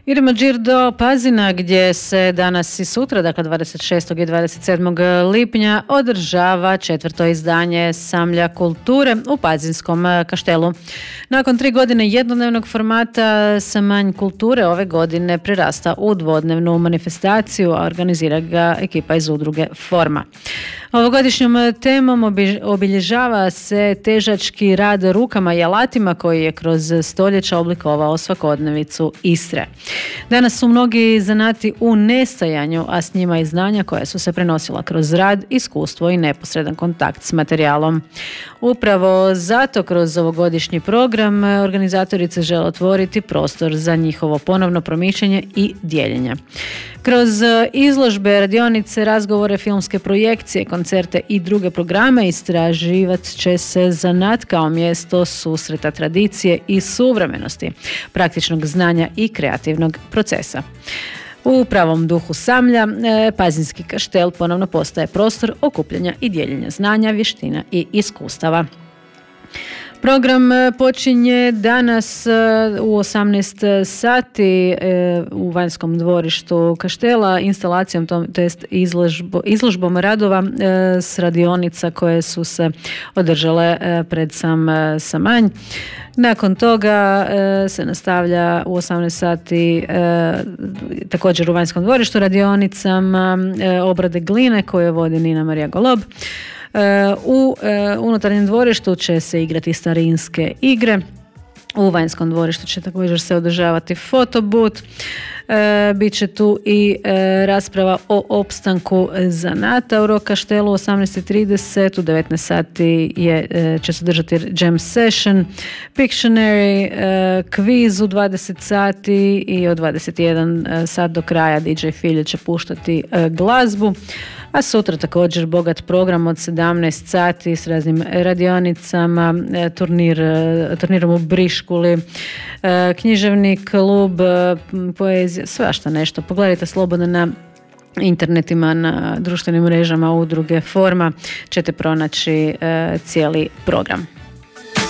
Idemo džir do Pazina gdje se danas i sutra, dakle 26. i 27. lipnja, održava 4. izdanje Samlja kulture u Pazinskom kaštelu. Nakon 3 godine jednodnevnog formata, Samanj kulture ove godine prerasta u dvodnevnu manifestaciju, a organizira ga ekipa iz udruge Forma. Ovogodišnjom temom obilježava se težački rad rukama i alatima koji je kroz stoljeća oblikovao svakodnevicu Istre. Danas su mnogi zanati u nestajanju, a s njima i znanja koja su se prenosila kroz rad, iskustvo i neposredan kontakt s materijalom. Upravo zato kroz ovogodišnji program organizatorice žele otvoriti prostor za njihovo ponovno promišljanje i dijeljenje. Kroz izložbe, radionice, razgovore, filmske projekcije, koncerte i druge programe istraživat će se zanat kao mjesto susreta tradicije i suvremenosti, praktičnog znanja i kreativnog procesa. U pravom duhu Samlja, Pazinski kaštel ponovno postaje prostor okupljanja i dijeljenja znanja, vještina i iskustava. Program počinje danas u 18 sati u vanjskom dvorištu kaštela instalacijom, to jest izložbom radova s radionica koje su se održale pred sam Samanj. Nakon toga se nastavlja u 18 sati također u vanjskom dvorištu radionicama obrade gline koje vodi Nina Marija Golob. U unutarnjem dvorištu će se igrati starinske igre. U vanjskom dvorištu će također se održavati fotobut. Biće tu i rasprava o opstanku zanata u Rokaštelu u 18.30. U 19 sati će se držati jam session, Pictionary, kviz u 20 sati i od 21 sat do kraja DJ Filje će puštati glazbu. A sutra također bogat program od 17 sati s raznim radionicama, turnirom u Briškuli, književni klub, poezija, svašta nešto. Pogledajte slobodno na internetima, na društvenim mrežama udruge Forma, ćete pronaći cijeli program.